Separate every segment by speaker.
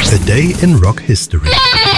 Speaker 1: A Day in Rock History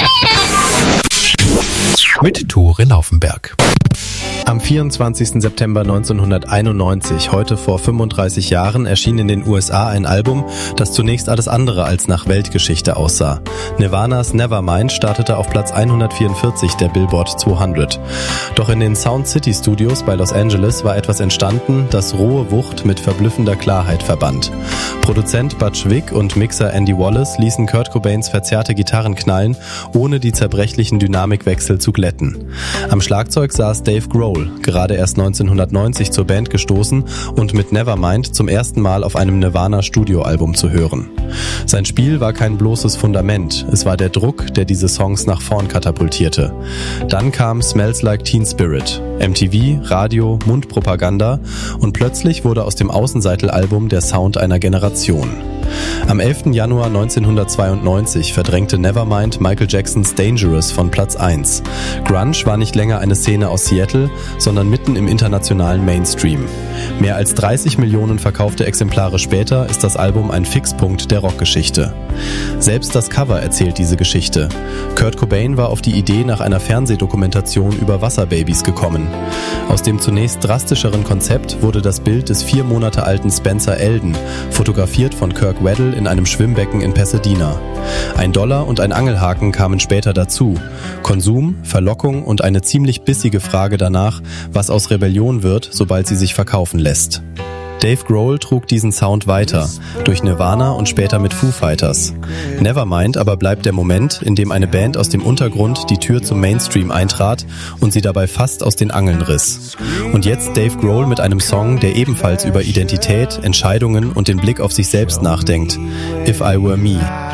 Speaker 1: mit Tore Laufenberg.
Speaker 2: Am 24. September 1991, heute vor 35 Jahren, erschien in den USA ein Album, das zunächst alles andere als nach Weltgeschichte aussah. Nirvanas Nevermind startete auf Platz 144 der Billboard 200. Doch in den Sound City Studios bei Los Angeles war etwas entstanden, das rohe Wucht mit verblüffender Klarheit verband. Produzent Butch Vig und Mixer Andy Wallace ließen Kurt Cobains verzerrte Gitarren knallen, ohne die zerbrechlichen Dynamikwechsel zu glätten. Am Schlagzeug saß Dave Grohl, gerade erst 1990 zur Band gestoßen und mit Nevermind zum ersten Mal auf einem Nirvana-Studioalbum zu hören. Sein Spiel war kein bloßes Fundament, es war der Druck, der diese Songs nach vorn katapultierte. Dann kam Smells Like Teen Spirit, MTV, Radio, Mundpropaganda und plötzlich wurde aus dem Außenseitel-Album der Sound einer Generation. Am 11. Januar 1992 verdrängte Nevermind Michael Jacksons Dangerous von Platz 1. Grunge war nicht länger eine Szene aus Seattle, sondern mitten im internationalen Mainstream. Mehr als 30 Millionen verkaufte Exemplare später ist das Album ein Fixpunkt der Rockgeschichte. Selbst das Cover erzählt diese Geschichte. Kurt Cobain war auf die Idee nach einer Fernsehdokumentation über Wasserbabys gekommen. Aus dem zunächst drastischeren Konzept wurde das Bild des 4 Monate alten Spencer Elden, fotografiert von Kirk Weddle in einem Schwimmbecken in Pasadena. $1 und ein Angelhaken kamen später dazu. Konsum, Verlockung und eine ziemlich bissige Frage danach, was aus Rebellion wird, sobald sie sich verkaufen lässt. Dave Grohl trug diesen Sound weiter, durch Nirvana und später mit Foo Fighters. Nevermind aber bleibt der Moment, in dem eine Band aus dem Untergrund die Tür zum Mainstream eintrat und sie dabei fast aus den Angeln riss. Und jetzt Dave Grohl mit einem Song, der ebenfalls über Identität, Entscheidungen und den Blick auf sich selbst nachdenkt. If I Were Me.